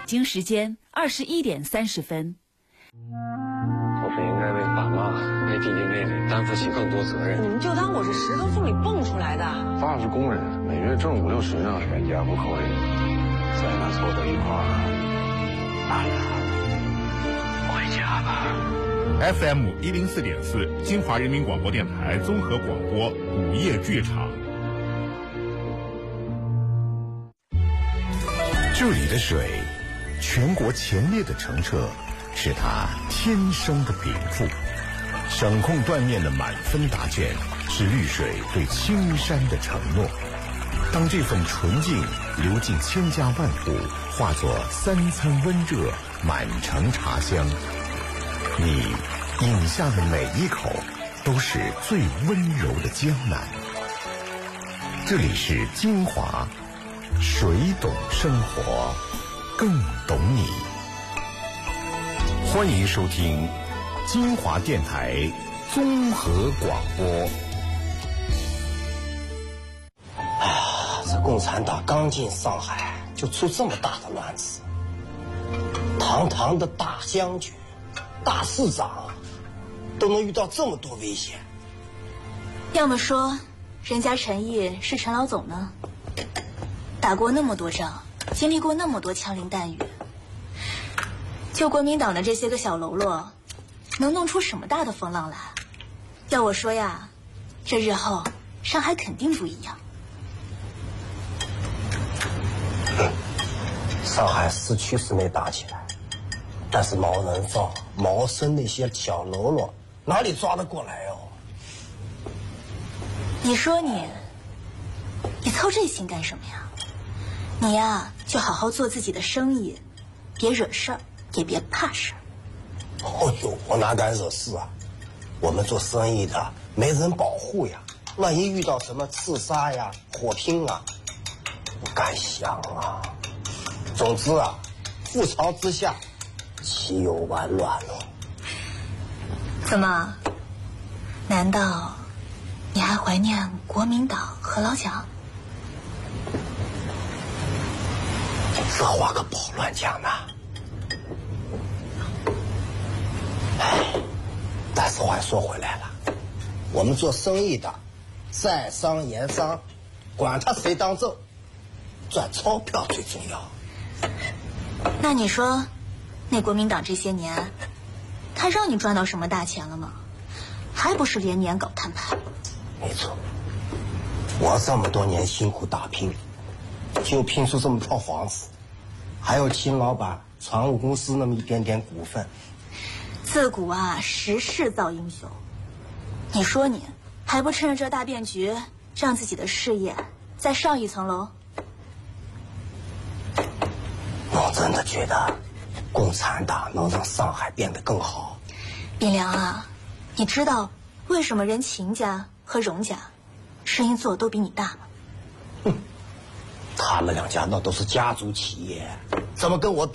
京时间21点30分。 我本应该为爸妈、为弟弟妹妹担负起更多责任。 你们就当我是石头缝里蹦出来的。 爸是工人，每月挣50、60呢，全家不扣零。咱俩凑到一块儿，爸爸，回家吧。 FM 104.4，金华人民广播电台综合广播午夜剧场。 这里的水，全国前列的澄澈，是它天生的禀赋；省控断面的满分答卷，是绿水对青山的承诺。当这份纯净流进千家万户，化作3餐温热，满城茶香，你饮下的每一口都是最温柔的江南。这里是金华，水懂生活，更懂你。欢迎收听金华电台综合广播。 哎呀，这共产党刚进上海就出这么大的乱子，堂堂的大将军、大市长都能遇到这么多危险。 要么说人家陈毅是陈老总呢，打过那么多仗，经历过那么多枪林弹雨，就国民党的这些个小喽啰，能弄出什么大的风浪来？要我说呀，这日后上海肯定不一样。 上海市区是没打起来，但是毛人凤、毛生那些小喽啰哪里抓得过来哦？ 你说你操这心干什么呀？你呀，就好好做自己的生意，别惹事儿，也别怕事儿。 哦呦，我哪敢惹事啊？我们做生意的没人保护呀，万一遇到什么刺杀呀、火拼啊，不敢想啊。总之啊，覆巢之下，岂有完卵呢？ 怎么？难道你还怀念国民党和老蒋？ 这话可不好乱讲呐。哎，但是话说回来了，我们做生意的，在商言商，管他谁当政，赚钞票最重要。 那你说，那国民党这些年，他让你赚到什么大钱了吗？还不是连年搞摊牌？ 没错，我这么多年辛苦打拼，就拼出这么套房子，还有秦老板船务公司那么一点点股份。 自古啊，时势造英雄。你说你还不趁着这大变局，让自己的事业再上一层楼？ 我真的觉得共产党能让上海变得更好。 秉良啊，你知道为什么人秦家和荣家生意做的都比你大吗？ 他们两家那都是家族企业，怎么跟我比？